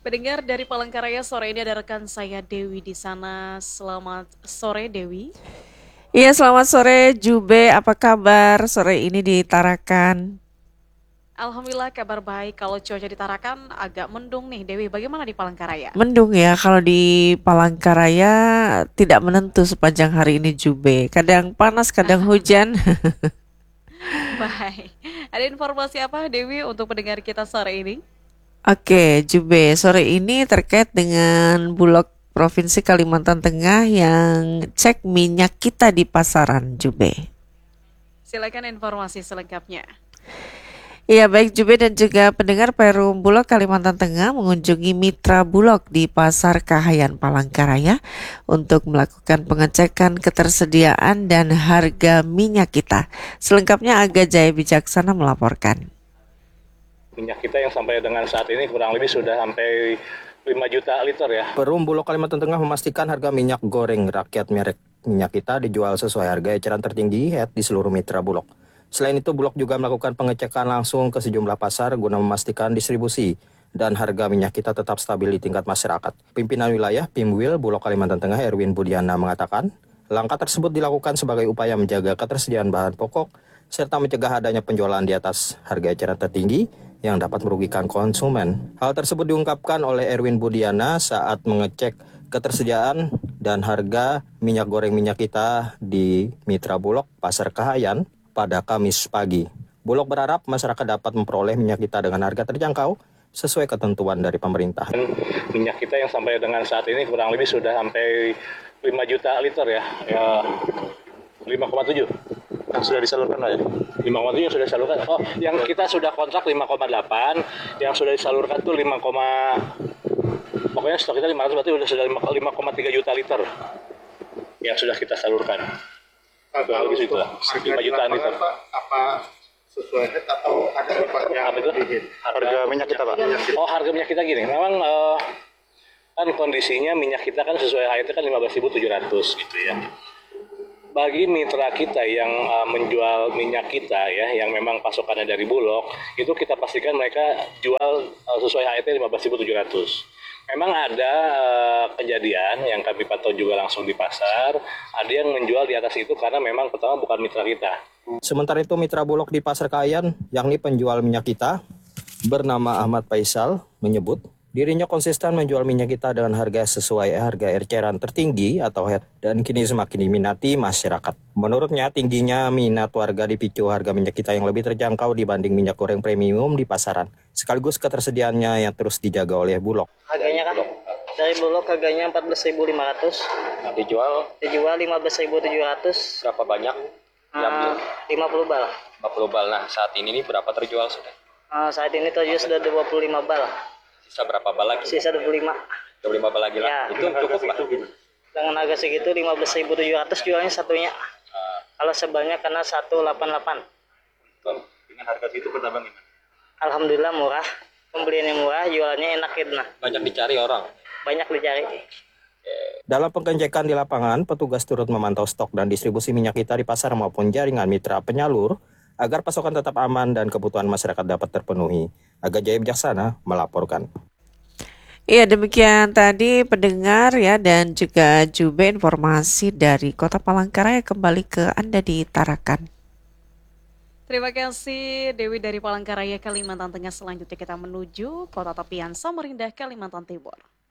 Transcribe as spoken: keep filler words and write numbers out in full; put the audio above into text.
Pendengar dari Palangkaraya, sore ini ada rekan saya Dewi di sana. Selamat sore Dewi. Iya, selamat sore Jube. Apa kabar sore ini di Tarakan? Alhamdulillah kabar baik. Kalau cuaca di Tarakan agak mendung nih Dewi. Bagaimana di Palangkaraya? Mendung ya, kalau di Palangkaraya tidak menentu sepanjang hari ini Jube. Kadang panas, kadang hujan. Baik. Ada informasi apa Dewi untuk pendengar kita sore ini? Oke, Jube, sore ini terkait dengan Bulog Provinsi Kalimantan Tengah yang cek minyak kita di pasaran, Jube. Silakan informasi selengkapnya. Iya, baik Jube dan juga pendengar, Perum Bulog Kalimantan Tengah mengunjungi mitra Bulog di Pasar Kahayan Palangkaraya untuk melakukan pengecekan ketersediaan dan harga minyak kita. Selengkapnya Aga Jaya Bijaksana melaporkan. Minyak kita yang sampai dengan saat ini kurang lebih sudah sampai lima juta liter ya. Perum Bulog Kalimantan Tengah memastikan harga minyak goreng rakyat merek minyak kita dijual sesuai harga eceran tertinggi H E D di seluruh mitra Bulog. Selain itu, Bulog juga melakukan pengecekan langsung ke sejumlah pasar guna memastikan distribusi dan harga minyak kita tetap stabil di tingkat masyarakat. Pimpinan wilayah Pimwil Bulog Kalimantan Tengah Erwin Budiana mengatakan, langkah tersebut dilakukan sebagai upaya menjaga ketersediaan bahan pokok serta mencegah adanya penjualan di atas harga eceran tertinggi yang dapat merugikan konsumen. Hal tersebut diungkapkan oleh Erwin Budiana saat mengecek ketersediaan dan harga minyak goreng minyak kita di Mitra Bulog Pasar Kahayan pada Kamis pagi. Bulog berharap masyarakat dapat memperoleh minyak kita dengan harga terjangkau sesuai ketentuan dari pemerintah. Minyak kita yang sampai dengan saat ini kurang lebih sudah sampai lima juta liter ya, ya lima koma tujuh yang sudah disalurkan lah ya. lima koma tujuh yang sudah disalurkan. Oh, yang kita sudah kontrak lima koma delapan, yang sudah disalurkan tuh lima, pokoknya stok kita lima ratus, berarti sudah lima koma tiga juta liter yang sudah kita salurkan. Kurang lebih situ lah, lima jutaan liter. Pak, apa sesuai head atau ada Pak yang Apa itu? harga minyak kita Pak? Oh, harga minyak kita gini, memang uh, kan kondisinya minyak kita kan sesuai H T kan lima belas ribu tujuh ratus gitu ya. Bagi mitra kita yang uh, menjual minyak kita ya, yang memang pasokannya dari Bulog, itu kita pastikan mereka jual uh, sesuai H T lima belas ribu tujuh ratus. Memang ada uh, kejadian yang kami pantau juga langsung di pasar, ada yang menjual di atas itu karena memang pertama bukan mitra kita. Sementara itu, mitra Bulog di Pasar Kahayan, yakni penjual minyak kita, bernama Ahmad Faisal, menyebut dirinya konsisten menjual minyak kita dengan harga sesuai harga eceran tertinggi atau H E D dan kini semakin diminati masyarakat. Menurutnya, tingginya minat warga dipicu harga minyak kita yang lebih terjangkau dibanding minyak goreng premium di pasaran, sekaligus ketersediaannya yang terus dijaga oleh Bulog. Harganya kan dari Bulog harganya empat belas ribu lima ratus, Dijual dijual lima belas ribu tujuh ratus, berapa banyak? uh, lima puluh bal. lima puluh bal. Nah, saat ini nih berapa terjual sudah? Uh, saat ini terjual sudah dua puluh lima bal, Sisa berapa bal lagi? sisa dua puluh lima. dua puluh lima bal lagi lah. Ya. Itu cukup lah. Dengan harga segitu lima belas ribu tujuh ratus jualnya satunya. Kalau sebanyak karena seratus delapan puluh delapan. Dengan harga situ bertambah gimana? Alhamdulillah murah, pembeliannya murah, jualannya enak gitu nah. Banyak dicari orang. Banyak dicari. Dalam pengecekan di lapangan, petugas turut memantau stok dan distribusi minyak kita di pasar maupun jaringan mitra penyalur agar pasokan tetap aman dan kebutuhan masyarakat dapat terpenuhi. Aga Jaya Bijaksana melaporkan. Iya, demikian tadi pendengar ya dan juga Jube informasi dari Kota Palangkaraya, kembali ke Anda di Tarakan. Terima kasih Dewi dari Palangkaraya, Kalimantan Tengah. Selanjutnya kita menuju Kota Tepian Samarinda, Kalimantan Timur.